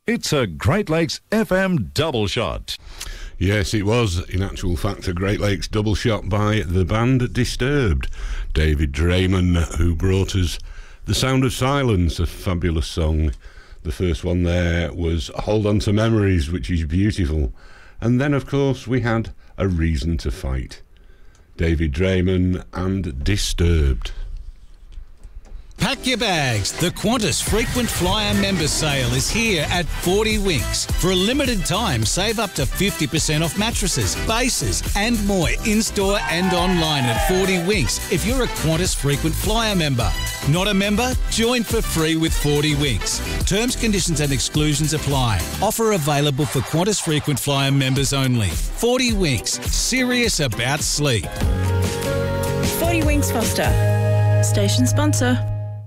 It's a Great Lakes FM double shot. Yes, it was, in actual fact, a Great Lakes double shot by the band Disturbed. David Drayman, who brought us The Sound of Silence, a fabulous song. The first one there was Hold On To Memories, which is beautiful. And then, of course, we had A Reason To Fight. David Drayman and Disturbed. Pack your bags. The Qantas Frequent Flyer Member Sale is here at 40 Winks. For a limited time, save up to 50% off mattresses, bases and more in-store and online at 40 Winks if you're a Qantas Frequent Flyer member. Not a member? Join for free with 40 Winks. Terms, conditions and exclusions apply. Offer available for Qantas Frequent Flyer members only. 40 Winks. Serious about sleep. 40 Winks Foster. Station sponsor.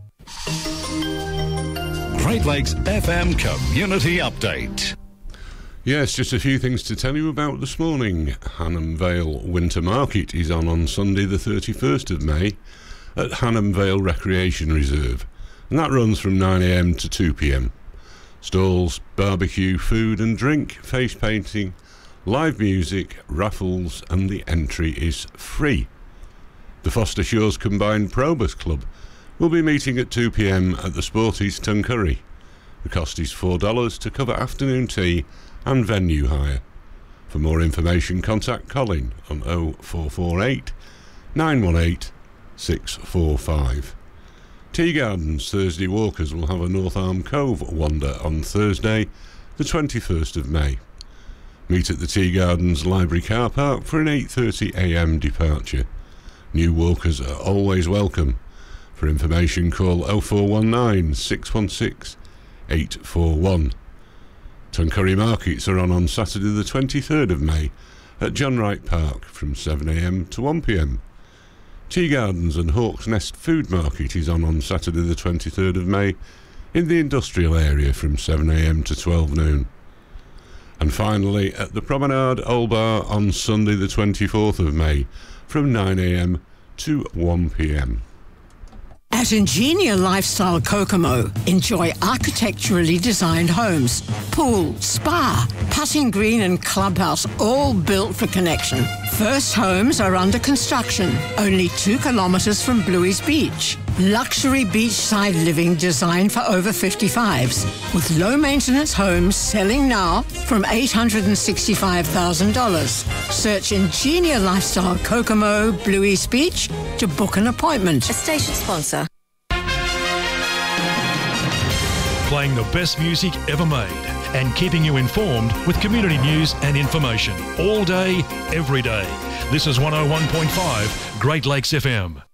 Great Lakes FM Community Update. Yes, just a few things to tell you about this morning. Hannam Vale Winter Market is on Sunday the 31st of May at Hannam Vale Recreation Reserve, and that runs from 9am to 2pm. Stalls, barbecue, food and drink, face painting, live music, raffles, and the entry is free. The Foster Shores Combined Probus Club will be meeting at 2pm at the Sporties Tuncurry. The cost is $4 to cover afternoon tea and venue hire. For more information, contact Colin on 0448 918 645. Tea Gardens Thursday Walkers will have a North Arm Cove wander on Thursday, the 21st of May. Meet at the Tea Gardens Library Car Park for an 8:30am departure. New walkers are always welcome. For information, call 0419 616 841. Tuncurry Markets are on Saturday the 23rd of May at John Wright Park from 7am to 1pm. Tea Gardens and Hawk's Nest Food Market is on Saturday the 23rd of May in the industrial area from 7am to 12 noon. And finally, at the Promenade Old Bar on Sunday the 24th of May from 9am to 1pm. At Ingenia Lifestyle Kokomo, enjoy architecturally designed homes, pool, spa, putting green and clubhouse, all built for connection. First homes are under construction, only 2 kilometres from Bluey's Beach. Luxury beachside living designed for over 55s, with low-maintenance homes selling now from $865,000. Search Ingenia Lifestyle Kokomo, Bluey's Beach to book an appointment. A station sponsor. Playing the best music ever made and keeping you informed with community news and information all day, every day. This is 101.5 Great Lakes FM.